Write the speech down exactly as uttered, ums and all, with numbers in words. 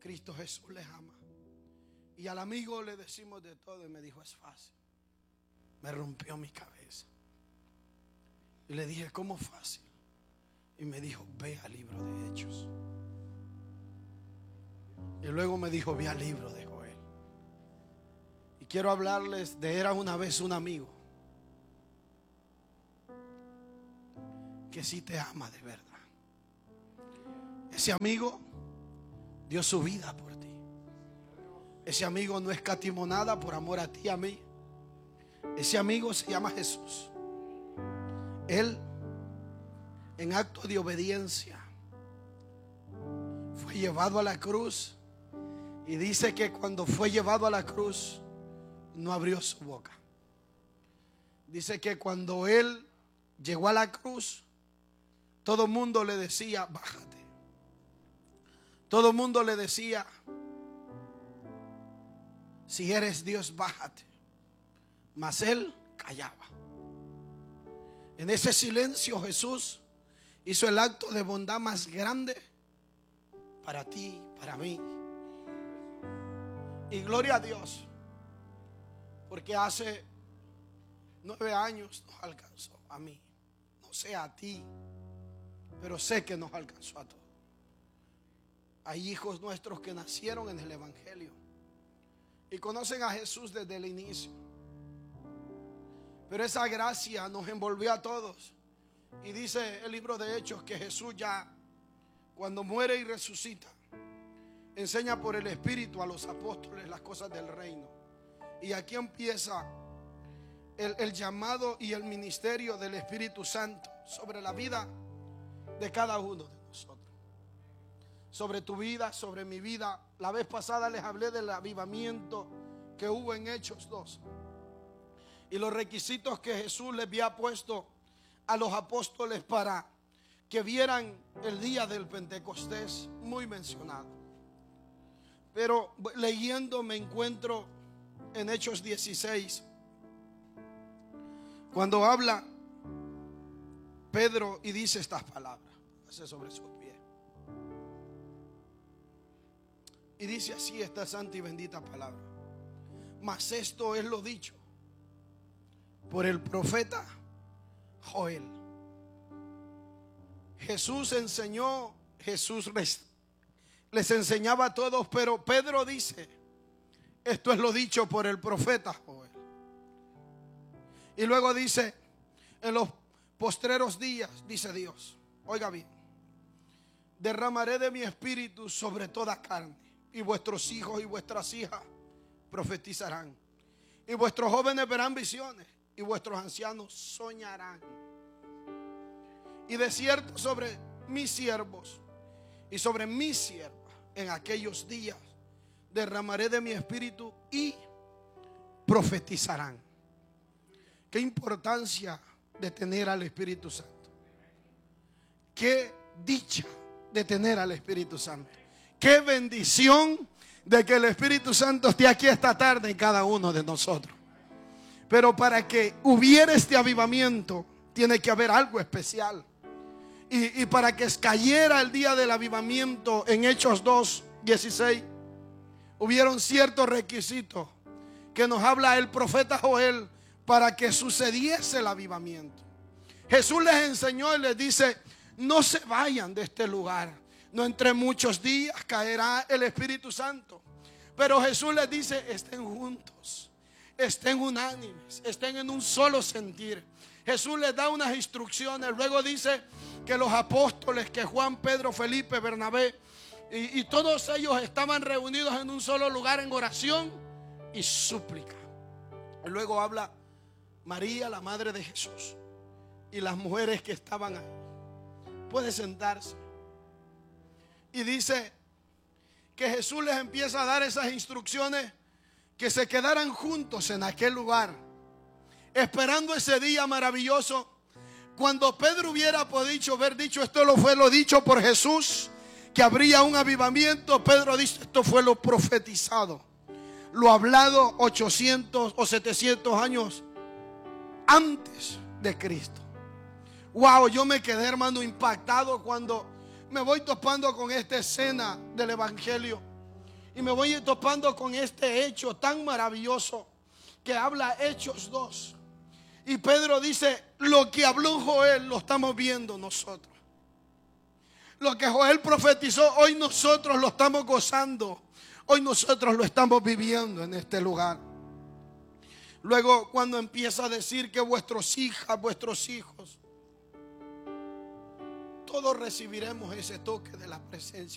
Cristo Jesús les ama. Y al amigo le decimos de todo y me dijo, es fácil. Me rompió mi cabeza. Y le dije, ¿cómo fácil? Y me dijo, ve al libro de Hechos. Y luego me dijo, ve al libro de Joel. Y quiero hablarles de era una vez un amigo que sí te ama de verdad. Ese amigo dio su vida por ti. Ese amigo no escatimó nada por amor a ti y a mí. Ese amigo se llama Jesús. Él, en acto de obediencia, fue llevado a la cruz. Y dice que cuando fue llevado a la cruz, no abrió su boca. Dice que cuando él llegó a la cruz, todo el mundo le decía, bájate. Todo el mundo le decía, si eres Dios, bájate. Mas él callaba. En ese silencio Jesús hizo el acto de bondad más grande para ti, para mí. Y gloria a Dios, porque hace nueve años nos alcanzó a mí. No sé a ti, pero sé que nos alcanzó a todos. Hay hijos nuestros que nacieron en el Evangelio y conocen a Jesús desde el inicio. Pero esa gracia nos envolvió a todos. Y dice el libro de Hechos que Jesús ya, cuando muere y resucita, enseña por el Espíritu a los apóstoles las cosas del reino. Y aquí empieza el, el llamado y el ministerio del Espíritu Santo sobre la vida de cada uno de nosotros. Sobre tu vida, sobre mi vida. La vez pasada les hablé del avivamiento que hubo en Hechos dos. Y los requisitos que Jesús les había puesto a los apóstoles para que vieran el día del Pentecostés, muy mencionado. Pero leyendo me encuentro en Hechos dieciséis, cuando habla Pedro y dice estas palabras, hace sobre sus pies. Y dice así esta santa y bendita palabra: mas esto es lo dicho por el profeta Joel. Jesús enseñó, Jesús les, les enseñaba a todos, pero Pedro dice, esto es lo dicho por el profeta Joel. Y luego dice, en los postreros días, dice Dios, oiga bien, derramaré de mi espíritu sobre toda carne, y vuestros hijos y vuestras hijas profetizarán, y vuestros jóvenes verán visiones, y vuestros ancianos soñarán. Y de cierto sobre mis siervos y sobre mis siervas en aquellos días derramaré de mi espíritu y profetizarán. Qué importancia de tener al Espíritu Santo. Qué dicha de tener al Espíritu Santo. Qué bendición de que el Espíritu Santo esté aquí esta tarde en cada uno de nosotros. Pero para que hubiera este avivamiento tiene que haber algo especial. Y, y para que cayera el día del avivamiento en Hechos dos, dieciséis, hubieron ciertos requisitos que nos habla el profeta Joel para que sucediese el avivamiento. Jesús les enseñó y les dice, no se vayan de este lugar, no entre muchos días caerá el Espíritu Santo. Pero Jesús les dice, estén juntos, estén unánimes, estén en un solo sentir. Jesús les da unas instrucciones. Luego dice que los apóstoles, que Juan, Pedro, Felipe, Bernabé y, y todos ellos estaban reunidos en un solo lugar en oración y súplica. Y luego habla María, la madre de Jesús, y las mujeres que estaban ahí. Puede sentarse. Y dice que Jesús les empieza a dar esas instrucciones, que se quedaran juntos en aquel lugar, esperando ese día maravilloso. Cuando Pedro hubiera podido haber dicho, esto lo fue lo dicho por Jesús, que habría un avivamiento, Pedro dice, esto fue lo profetizado, lo hablado ochocientos o setecientos años antes de Cristo. Wow, yo me quedé, hermano, impactado cuando me voy topando con esta escena del Evangelio. Y me voy topando con este hecho tan maravilloso que habla Hechos dos. Y Pedro dice, lo que habló Joel lo estamos viendo nosotros. Lo que Joel profetizó, hoy nosotros lo estamos gozando. Hoy nosotros lo estamos viviendo en este lugar. Luego cuando empieza a decir que vuestros hijas, vuestros hijos, todos recibiremos ese toque de la presencia.